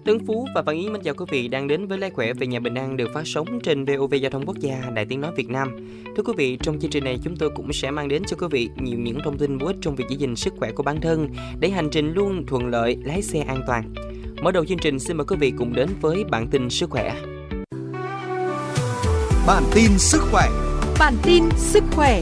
Tấn Phú và Văn Yến mến chào quý vị đang đến với Lái Khỏe về nhà Bình An được phát sóng trên VOV Giao thông Quốc gia, Đài Tiếng nói Việt Nam. Thưa quý vị, trong chương trình này chúng tôi cũng sẽ mang đến cho quý vị nhiều những thông tin bổ ích trong việc giữ gìn sức khỏe của bản thân để hành trình luôn thuận lợi, lái xe an toàn. Mở đầu chương trình xin mời quý vị cùng đến với bản tin sức khỏe. Bản tin sức khỏe. Bản tin sức khỏe.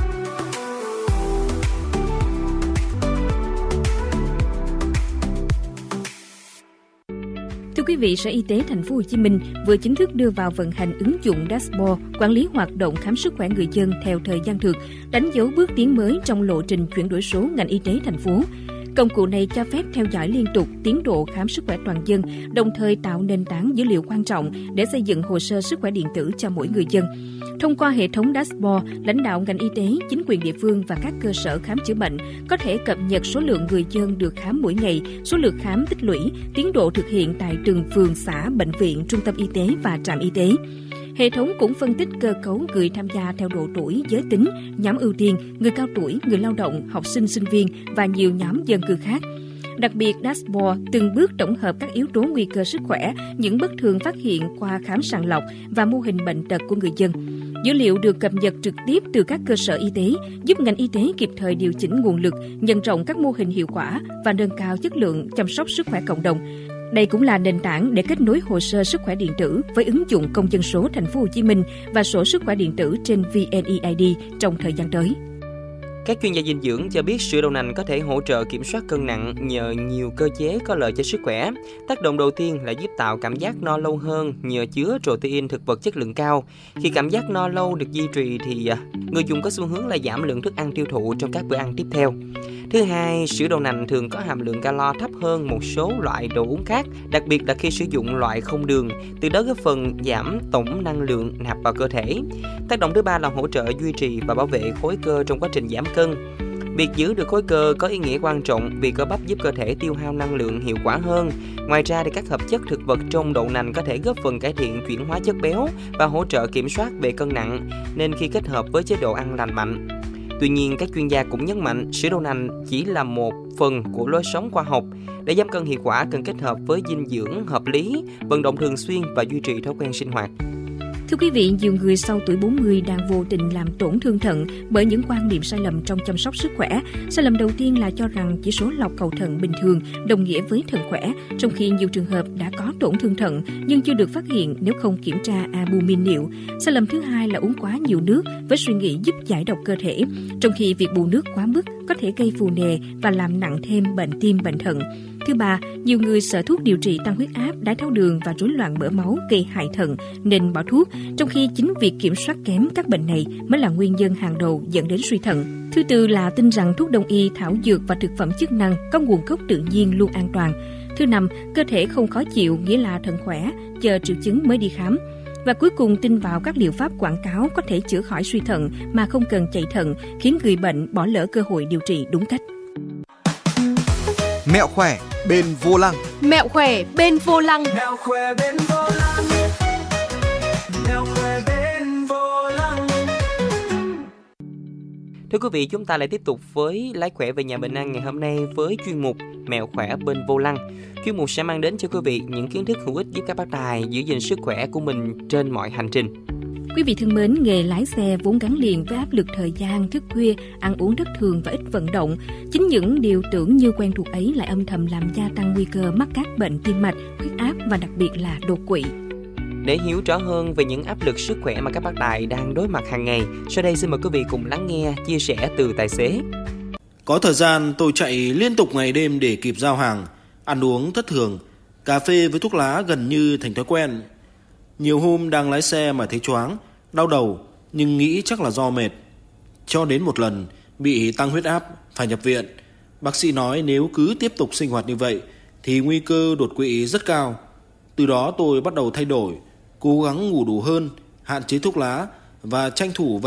Thưa quý vị, Sở Y tế Thành phố Hồ Chí Minh vừa chính thức đưa vào vận hành ứng dụng Dashboard quản lý hoạt động khám sức khỏe người dân theo thời gian thực, đánh dấu bước tiến mới trong lộ trình chuyển đổi số ngành y tế thành phố. Công cụ này cho phép theo dõi liên tục tiến độ khám sức khỏe toàn dân, đồng thời tạo nền tảng dữ liệu quan trọng để xây dựng hồ sơ sức khỏe điện tử cho mỗi người dân. Thông qua hệ thống Dashboard, lãnh đạo ngành y tế, chính quyền địa phương và các cơ sở khám chữa bệnh có thể cập nhật số lượng người dân được khám mỗi ngày, số lượt khám tích lũy, tiến độ thực hiện tại từng phường, xã, bệnh viện, trung tâm y tế và trạm y tế. Hệ thống cũng phân tích cơ cấu người tham gia theo độ tuổi, giới tính, nhóm ưu tiên, người cao tuổi, người lao động, học sinh, sinh viên và nhiều nhóm dân cư khác. Đặc biệt, Dashboard từng bước tổng hợp các yếu tố nguy cơ sức khỏe, những bất thường phát hiện qua khám sàng lọc và mô hình bệnh tật của người dân. Dữ liệu được cập nhật trực tiếp từ các cơ sở y tế, giúp ngành y tế kịp thời điều chỉnh nguồn lực, nhân rộng các mô hình hiệu quả và nâng cao chất lượng chăm sóc sức khỏe cộng đồng. Đây cũng là nền tảng để kết nối hồ sơ sức khỏe điện tử với ứng dụng công dân số Thành phố Hồ Chí Minh và sổ sức khỏe điện tử trên VNeID trong thời gian tới. Các chuyên gia dinh dưỡng cho biết sữa đậu nành có thể hỗ trợ kiểm soát cân nặng nhờ nhiều cơ chế có lợi cho sức khỏe. Tác động đầu tiên là giúp tạo cảm giác no lâu hơn nhờ chứa protein thực vật chất lượng cao. Khi cảm giác no lâu được duy trì thì người dùng có xu hướng là giảm lượng thức ăn tiêu thụ trong các bữa ăn tiếp theo. Thứ hai, sữa đậu nành thường có hàm lượng calo thấp hơn một số loại đồ uống khác, đặc biệt là khi sử dụng loại không đường, từ đó góp phần giảm tổng năng lượng nạp vào cơ thể. Tác động thứ ba là hỗ trợ duy trì và bảo vệ khối cơ trong quá trình giảm cân. Việc giữ được khối cơ có ý nghĩa quan trọng vì cơ bắp giúp cơ thể tiêu hao năng lượng hiệu quả hơn. Ngoài ra thì các hợp chất thực vật trong đậu nành có thể góp phần cải thiện chuyển hóa chất béo và hỗ trợ kiểm soát về cân nặng, nên khi kết hợp với chế độ ăn lành mạnh. Tuy nhiên, các chuyên gia cũng nhấn mạnh sữa đậu nành chỉ là một phần của lối sống khoa học. Để giảm cân hiệu quả cần kết hợp với dinh dưỡng hợp lý, vận động thường xuyên và duy trì thói quen sinh hoạt. Thưa quý vị, nhiều người sau tuổi 40 đang vô tình làm tổn thương thận bởi những quan niệm sai lầm trong chăm sóc sức khỏe. Sai lầm đầu tiên là cho rằng chỉ số lọc cầu thận bình thường đồng nghĩa với thận khỏe, trong khi nhiều trường hợp đã có tổn thương thận nhưng chưa được phát hiện nếu không kiểm tra albumin niệu. Sai lầm thứ hai là uống quá nhiều nước với suy nghĩ giúp giải độc cơ thể, trong khi việc bù nước quá mức có thể gây phù nề và làm nặng thêm bệnh tim, bệnh thận. Thứ ba, nhiều người sợ thuốc điều trị tăng huyết áp, đái tháo đường và rối loạn mỡ máu gây hại thận nên bỏ thuốc, trong khi chính việc kiểm soát kém các bệnh này mới là nguyên nhân hàng đầu dẫn đến suy thận. Thứ tư là tin rằng thuốc đông y, thảo dược và thực phẩm chức năng có nguồn gốc tự nhiên luôn an toàn. Thứ năm, cơ thể không khó chịu nghĩa là thận khỏe, chờ triệu chứng mới đi khám. Và cuối cùng, tin vào các liệu pháp quảng cáo có thể chữa khỏi suy thận mà không cần chạy thận, khiến người bệnh bỏ lỡ cơ hội điều trị đúng cách. Mẹo khỏe bên vô lăng. Mẹo khỏe bên vô lăng. Mẹo khỏe bên vô lăng. Mẹo khỏe bên vô lăng. Thưa quý vị, chúng ta lại tiếp tục với Lái Khỏe về nhà Bình An ngày hôm nay với chuyên mục Mẹo khỏe bên vô lăng. Chuyên mục sẽ mang đến cho quý vị những kiến thức hữu ích giúp các bác tài giữ gìn sức khỏe của mình trên mọi hành trình. Quý vị thân mến, nghề lái xe vốn gắn liền với áp lực thời gian, thức khuya, ăn uống thất thường và ít vận động. Chính những điều tưởng như quen thuộc ấy lại âm thầm làm gia tăng nguy cơ mắc các bệnh tim mạch, huyết áp và đặc biệt là đột quỵ. Để hiểu rõ hơn về những áp lực sức khỏe mà các bác tài đang đối mặt hàng ngày, sau đây xin mời quý vị cùng lắng nghe chia sẻ từ tài xế. Có thời gian tôi chạy liên tục ngày đêm để kịp giao hàng, ăn uống thất thường, cà phê với thuốc lá gần như thành thói quen. Nhiều hôm đang lái xe mà thấy choáng, đau đầu nhưng nghĩ chắc là do mệt. Cho đến một lần bị tăng huyết áp, phải nhập viện. Bác sĩ nói nếu cứ tiếp tục sinh hoạt như vậy thì nguy cơ đột quỵ rất cao. Từ đó tôi bắt đầu thay đổi, cố gắng ngủ đủ hơn, hạn chế thuốc lá và tranh thủ